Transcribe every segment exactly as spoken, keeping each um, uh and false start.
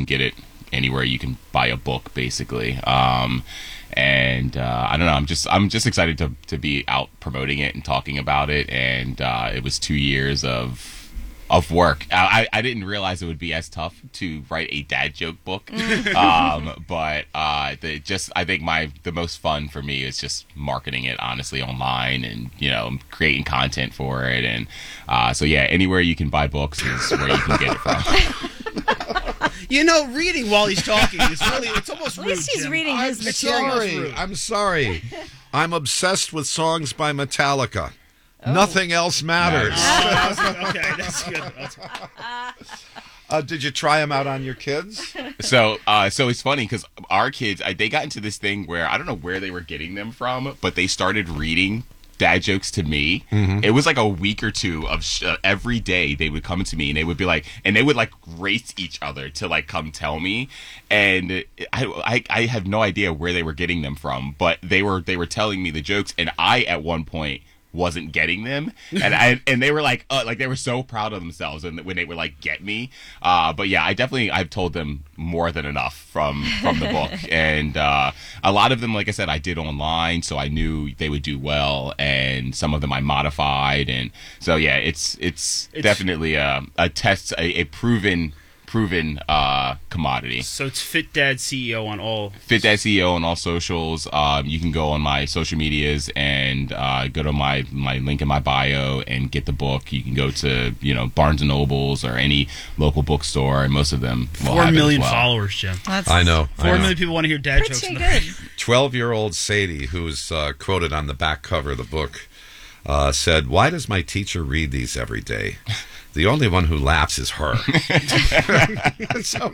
can get it anywhere you can buy a book, basically. Um, and uh, I don't know. I'm just I'm just excited to to be out promoting it and talking about it. And uh, it was two years of. Of work. I, I didn't realize it would be as tough to write a dad joke book. um, but uh, the, just I think my the most fun for me is just marketing it honestly online and, you know, creating content for it. And uh, so, yeah, anywhere you can buy books is where you can get it from. You know, reading while he's talking is really, it's almost rude, At least he's Jim. reading his I'm material. sorry. I'm sorry. I'm obsessed with songs by Metallica. Oh. Nothing else matters. Nice. Oh, okay, that's good. That's good. Uh, did you try them out on your kids? So, uh, so it's funny because our kids, I, they got into this thing where I don't know where they were getting them from, but they started reading dad jokes to me. Mm-hmm. It was like a week or two of sh- uh, every day they would come to me and they would be like, and they would like race each other to like come tell me. And I, I, I have no idea where they were getting them from, but they were they were telling me the jokes, and I at one point wasn't getting them, and I and they were like uh, like they were so proud of themselves and when they would like get me. Uh, but yeah, I definitely I've told them more than enough from from the book, and uh, a lot of them, like I said, I did online, so I knew they would do well, and some of them I modified, and so yeah, it's it's, it's definitely a, a test, a, a proven. proven uh, commodity. So it's Fit Dad C E O on all... Fit Dad C E O on all socials. Um, you can go on my social medias and uh, go to my, my link in my bio and get the book. You can go to, you know, Barnes and Nobles or any local bookstore, and most of them will Four have million it as well. followers, Jim. That's I know. Four I know. million people want to hear dad jokes. pretty In the- good. twelve-year-old Sadie, who's uh, quoted on the back cover of the book, uh, said, "Why does my teacher read these every day? The only one who laughs is her." So,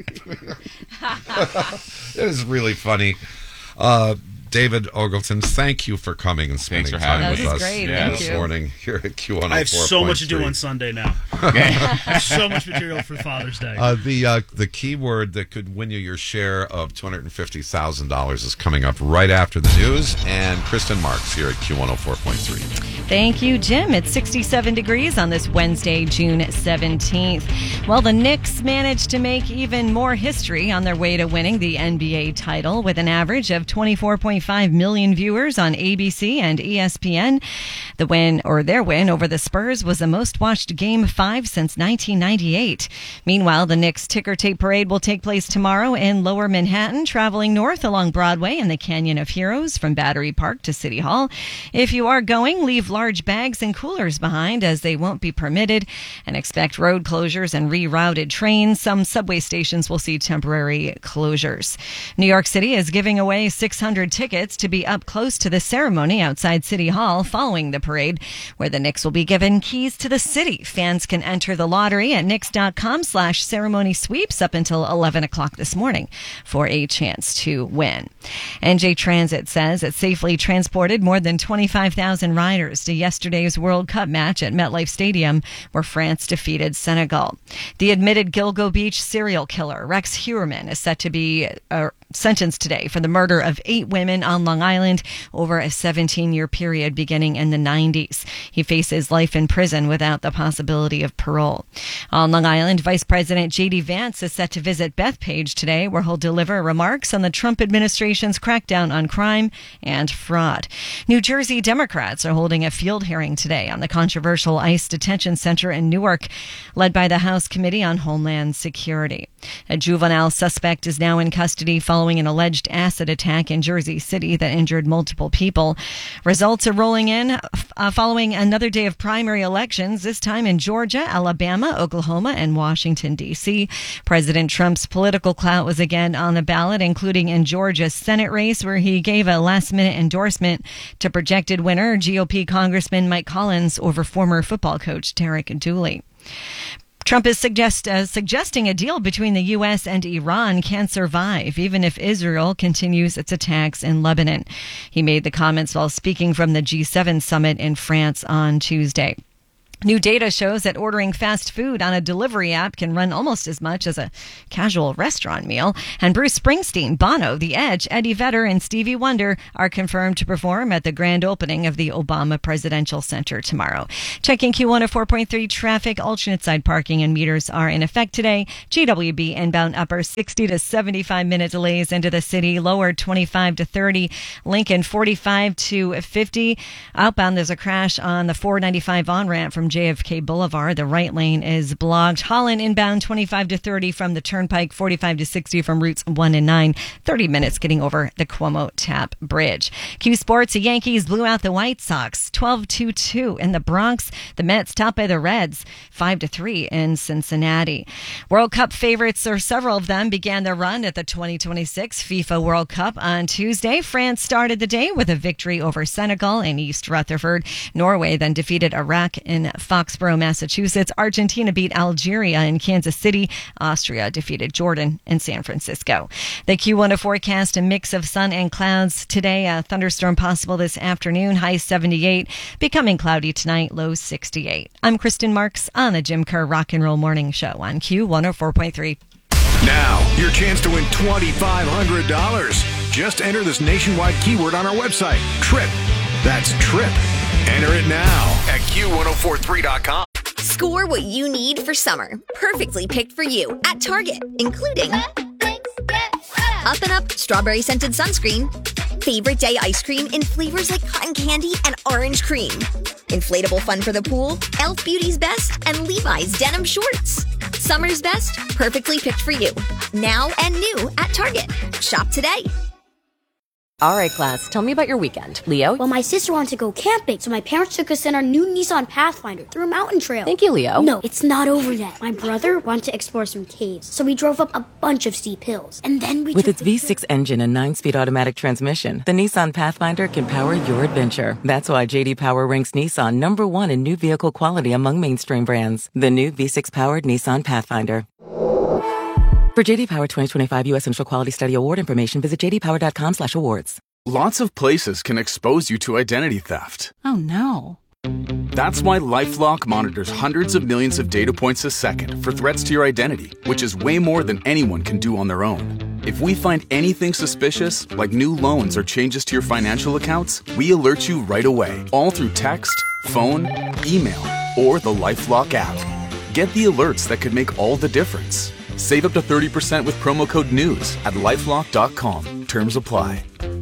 it is really funny. Uh, David Ogleton, thank you for coming and spending Thanks for time having with me. us That was great. Yeah. Thank this you. morning here at Q one oh four point three. I have so much to do on Sunday now. I have so much material for Father's Day. Uh, the uh, the key word that could win you your share of two hundred fifty thousand dollars is coming up right after the news. And Kristen Marks here at Q one oh four point three. Thank you, Jim. It's sixty-seven degrees on this Wednesday, June seventeenth. Well, the Knicks managed to make even more history on their way to winning the N B A title with an average of twenty-four point five million viewers on A B C and E S P N. The win, or their win, over the Spurs was the most watched Game five since nineteen ninety-eight. Meanwhile, the Knicks ticker tape parade will take place tomorrow in Lower Manhattan, traveling north along Broadway and the Canyon of Heroes from Battery Park to City Hall. If you are going, leave large bags and coolers behind, as they won't be permitted, and expect road closures and rerouted trains. Some subway stations will see temporary closures. New York City is giving away six hundred tickets to be up close to the ceremony outside City Hall following the parade, where the Knicks will be given keys to the city. Fans can enter the lottery at Knicks.com slash ceremony sweeps up until eleven o'clock this morning for a chance to win. N J Transit says it safely transported more than twenty-five thousand riders to yesterday's World Cup match at MetLife Stadium, where France defeated Senegal. The admitted Gilgo Beach serial killer, Rex Heuermann, is set to be uh, sentenced today for the murder of eight women on Long Island over a seventeen-year period beginning in the nineties. He faces life in prison without the possibility of parole. On Long Island, Vice President J D Vance is set to visit Bethpage today, where he'll deliver remarks on the Trump administration's crackdown on crime and fraud. New Jersey Democrats are holding a field hearing today on the controversial ICE detention center in Newark, led by the House Committee on Homeland Security. A juvenile suspect is now in custody following an alleged acid attack in Jersey City that injured multiple people. Results are rolling in uh, following another day of primary elections, this time in Georgia, Alabama, Oklahoma, and Washington, D C President Trump's political clout was again on the ballot, including in Georgia's Senate race, where he gave a last-minute endorsement to projected winner G O P Congressman Mike Collins over former football coach Derek Dooley. Trump is suggest, uh, suggesting a deal between the U S and Iran can survive, even if Israel continues its attacks in Lebanon. He made the comments while speaking from the G seven summit in France on Tuesday. New data shows that ordering fast food on a delivery app can run almost as much as a casual restaurant meal. And Bruce Springsteen, Bono, The Edge, Eddie Vedder, and Stevie Wonder are confirmed to perform at the grand opening of the Obama Presidential Center tomorrow. Checking Q one oh four point three traffic. Alternate side parking and meters are in effect today. G W B inbound upper sixty to seventy-five minute delays into the city. Lower twenty-five to thirty. Lincoln forty-five to fifty. Outbound, there's a crash on the four ninety-five on-ramp from J F K Boulevard. The right lane is blocked. Holland inbound twenty-five to thirty from the Turnpike, forty-five to sixty from routes one and nine. thirty minutes getting over the Cuomo Tap Bridge. Q Sports, the Yankees blew out the White Sox twelve to two in the Bronx. The Mets topped by the Reds five to three in Cincinnati. World Cup favorites, or several of them, began their run at the twenty twenty-six FIFA World Cup on Tuesday. France started the day with a victory over Senegal in East Rutherford. Norway then defeated Iraq in Foxborough, Massachusetts. Argentina beat Algeria in Kansas City. Austria defeated Jordan in San Francisco. The Q one oh forecast, a mix of sun and clouds today. A thunderstorm possible this afternoon. High seventy-eight. Becoming cloudy tonight. Low sixty-eight. I'm Kristen Marks on the Jim Kerr Rock and Roll Morning Show on Q one oh four point three. Now, your chance to win twenty-five hundred dollars. Just enter this nationwide keyword on our website, TRIP. That's TRIP. Enter it now at Q ten forty-three dot com. Score what you need for summer. Perfectly picked for you at Target, including Up and Up Strawberry Scented Sunscreen, Favorite Day Ice Cream in flavors like cotton candy and orange cream, Inflatable Fun for the Pool, e l f Beauty's Best, and Levi's Denim Shorts. Summer's best, perfectly picked for you. Now and new at Target. Shop today. All right, class, tell me about your weekend. Leo? Well, my sister wanted to go camping, so my parents took us in our new Nissan Pathfinder through a mountain trail. Thank you, Leo. No, it's not over yet. My brother wanted to explore some caves, so we drove up a bunch of steep hills. And then we With took its V six engine and nine-speed automatic transmission, the Nissan Pathfinder can power your adventure. That's why J D Power ranks Nissan number one in new vehicle quality among mainstream brands. The new V six-powered Nissan Pathfinder. For J D Power twenty twenty-five U S Initial Quality Study Award information, visit j d power dot com slash awards. Lots of places can expose you to identity theft. Oh, no. That's why LifeLock monitors hundreds of millions of data points a second for threats to your identity, which is way more than anyone can do on their own. If we find anything suspicious, like new loans or changes to your financial accounts, we alert you right away, all through text, phone, email, or the LifeLock app. Get the alerts that could make all the difference. Save up to thirty percent with promo code NEWS at lifelock dot com. Terms apply.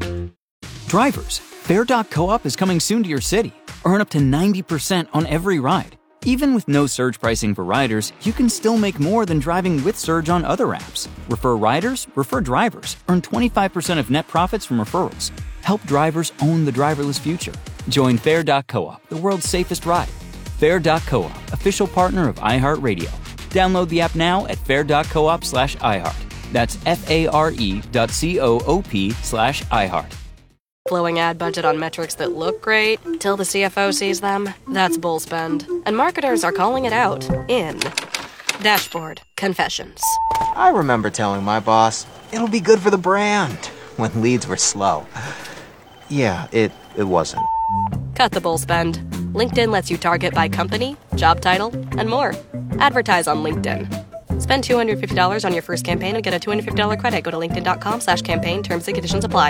Drivers, Fare dot coop is coming soon to your city. Earn up to ninety percent on every ride. Even with no surge pricing for riders, you can still make more than driving with Surge on other apps. Refer riders, refer drivers. Earn twenty-five percent of net profits from referrals. Help drivers own the driverless future. Join Fare dot coop, the world's safest ride. Fare dot coop, official partner of iHeartRadio. Download the app now at fare dot coop slash iHeart. That's F-A-R-E dot C-O-O-P slash iHeart. Flowing ad budget on metrics that look great till the C F O sees them. That's bull spend. And marketers are calling it out in Dashboard Confessions. I remember telling my boss, it'll be good for the brand, when leads were slow. Yeah, it, it wasn't. Cut the bull spend. LinkedIn lets you target by company, job title, and more. Advertise on LinkedIn. Spend two hundred fifty dollars on your first campaign and get a two hundred fifty dollars credit. Go to linkedin dot com slash campaign. Terms and conditions apply.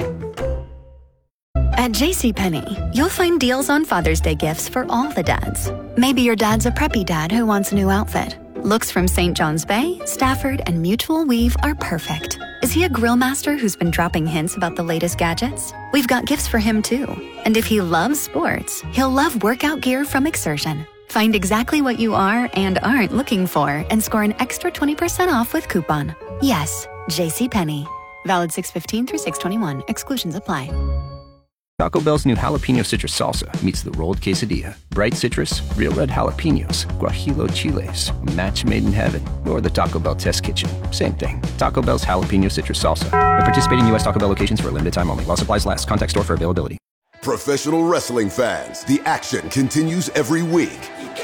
At JCPenney, you'll find deals on Father's Day gifts for all the dads. Maybe your dad's a preppy dad who wants a new outfit. Looks from Saint John's Bay, Stafford, and Mutual Weave are perfect. Is he a grill master who's been dropping hints about the latest gadgets? We've got gifts for him too. And if he loves sports, he'll love workout gear from Exertion. Find exactly what you are and aren't looking for and score an extra twenty percent off with coupon. Yes, JCPenney. Valid six fifteen through six twenty-one. Exclusions apply. Taco Bell's new jalapeno citrus salsa meets the rolled quesadilla. Bright citrus, real red jalapenos, guajillo chiles, a match made in heaven, or the Taco Bell test kitchen. Same thing. Taco Bell's jalapeno citrus salsa. At participating U S Taco Bell locations for a limited time only. While supplies last. Contact store for availability. Professional wrestling fans, the action continues every week.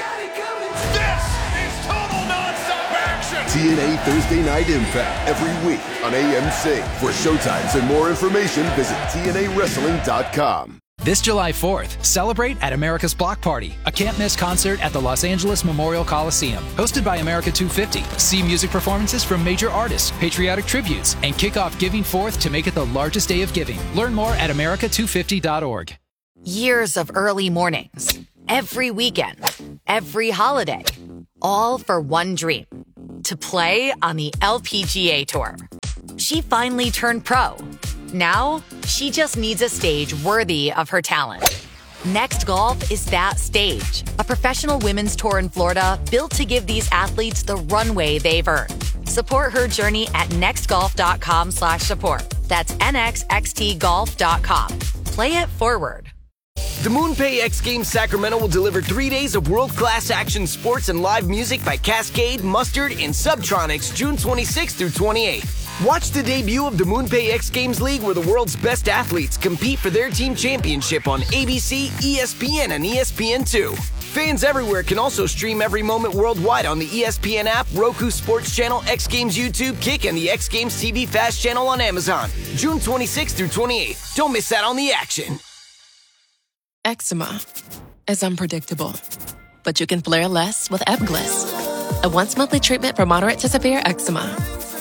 This is total nonstop action! T N A Thursday Night Impact every week on A M C. For showtimes and more information, visit T N A wrestling dot com. This July fourth, celebrate at America's Block Party, a can't-miss concert at the Los Angeles Memorial Coliseum. Hosted by America two fifty, see music performances from major artists, patriotic tributes, and kick off Giving Fourth to make it the largest day of giving. Learn more at America two fifty dot org. Years of early mornings, every weekend, every holiday, all for one dream, to play on the L P G A Tour. She finally turned pro. Now, she just needs a stage worthy of her talent. Next Golf is that stage, a professional women's tour in Florida built to give these athletes the runway they've earned. Support her journey at nextgolf.com slash support. That's N X X T golf dot com. Play it forward. The MoonPay X Games Sacramento will deliver three days of world-class action sports and live music by Cascade, Mustard, and Subtronics June twenty-sixth through twenty-eighth. Watch the debut of the MoonPay X Games League, where the world's best athletes compete for their team championship on A B C, E S P N, and E S P N two. Fans everywhere can also stream every moment worldwide on the E S P N app, Roku Sports Channel, X Games YouTube, Kick, and the X Games T V Fast Channel on Amazon. June twenty-sixth through twenty-eighth. Don't miss out on the action. Eczema is unpredictable, but you can flare less with Ebglyss, a once-monthly treatment for moderate to severe eczema.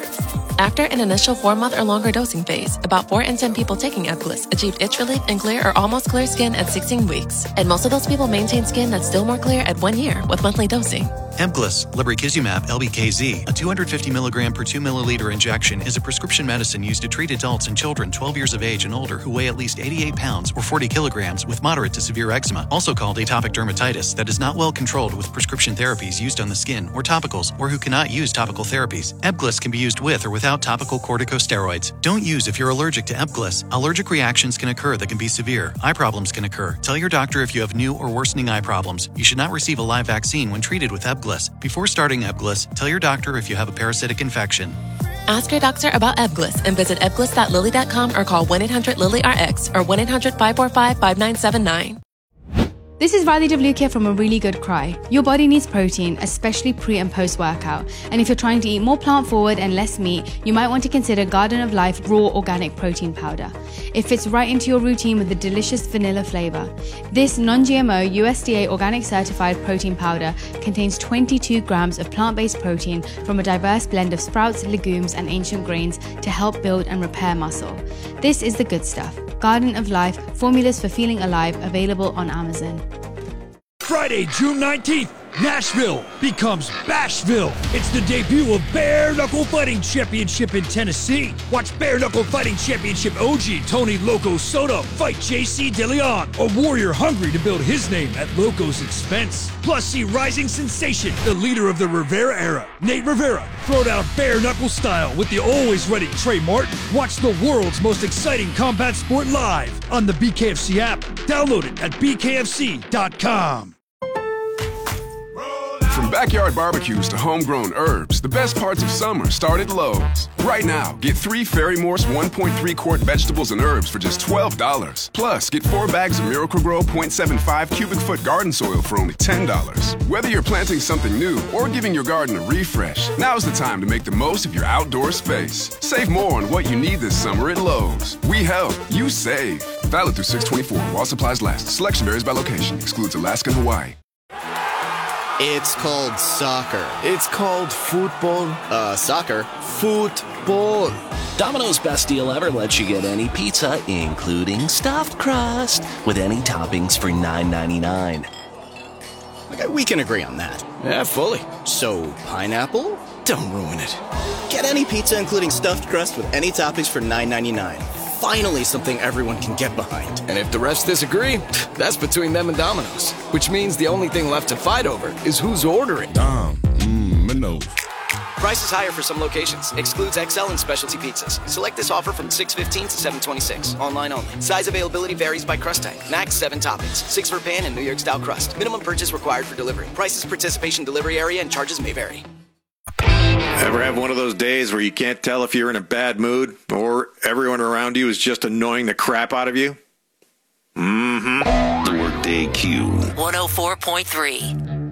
After an initial four-month or longer dosing phase, about four in ten people taking Ebglyss achieved itch relief and clear or almost clear skin at sixteen weeks, and most of those people maintain skin that's still more clear at one year with monthly dosing. Ebglyss, lebrikizumab L B K Z, a two hundred fifty milligram per two milliliter injection, is a prescription medicine used to treat adults and children twelve years of age and older who weigh at least eighty-eight pounds or forty kilograms with moderate to severe eczema, also called atopic dermatitis, that is not well controlled with prescription therapies used on the skin or topicals, or who cannot use topical therapies. Ebglyss can be used with or without topical corticosteroids. Don't use if you're allergic to Ebglyss. Allergic reactions can occur that can be severe. Eye problems can occur. Tell your doctor if you have new or worsening eye problems. You should not receive a live vaccine when treated with Ebglyss. Before starting Ebglyss, tell your doctor if you have a parasitic infection. Ask your doctor about Ebglyss and visit ebglyss dot lilly dot com or call one eight hundred lilly R X or one eight hundred five four five five nine seven nine. This is Radhi Devluke here from A Really Good Cry. Your body needs protein, especially pre and post workout. And if you're trying to eat more plant forward and less meat, you might want to consider Garden of Life Raw Organic Protein Powder. It fits right into your routine with a delicious vanilla flavor. This non-G M O U S D A organic certified protein powder contains twenty-two grams of plant-based protein from a diverse blend of sprouts, legumes, and ancient grains to help build and repair muscle. This is the good stuff. Garden of Life, formulas for feeling alive, available on Amazon. Friday, June nineteenth, Nashville becomes Bashville. It's the debut of Bare Knuckle Fighting Championship in Tennessee. Watch Bare Knuckle Fighting Championship O G Tony Loco Soto fight J C DeLeon, a warrior hungry to build his name at Loco's expense. Plus, see rising sensation, the leader of the Rivera era, Nate Rivera, throw down bare knuckle style with the always ready Trey Martin. Watch the world's most exciting combat sport live on the B K F C app. Download it at b k f c dot com. From backyard barbecues to homegrown herbs, the best parts of summer start at Lowe's. Right now, get three Ferry Morse one point three quart vegetables and herbs for just twelve dollars. Plus, get four bags of Miracle-Gro zero point seven five cubic foot garden soil for only ten dollars. Whether you're planting something new or giving your garden a refresh, now's the time to make the most of your outdoor space. Save more on what you need this summer at Lowe's. We help, you save. Valid through six twenty-four while supplies last. Selection varies by location. Excludes Alaska and Hawaii. It's called soccer. It's called football. Uh, soccer. Football. Domino's Best Deal Ever lets you get any pizza, including stuffed crust, with any toppings for nine ninety-nine. Okay, we can agree on that. Yeah, fully. So, pineapple? Don't ruin it. Get any pizza, including stuffed crust, with any toppings for nine ninety-nine. Finally something everyone can get behind. And if the rest disagree, that's between them and Domino's. Which means the only thing left to fight over is who's ordering. Dom, mmm, Manove. Price is higher for some locations. Excludes X L and specialty pizzas. Select this offer from six fifteen to seven twenty-six. Online only. Size availability varies by crust type. Max seven toppings. Six for pan and New York style crust. Minimum purchase required for delivery. Prices, participation, delivery area, and charges may vary. Ever have one of those days where you can't tell if you're in a bad mood or everyone around you is just annoying the crap out of you? Mm-hmm. The Workday Q. one oh four point three.